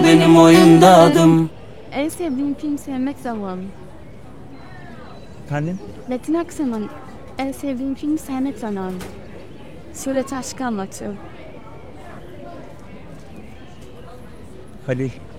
benim oyunda adım. En sevdiğim film Sevmek Zamanı. Efendim? Metin Aksel'in en sevdiğim film Sevmek Zamanı. Şöyle aşkı anlatıyor. Halil.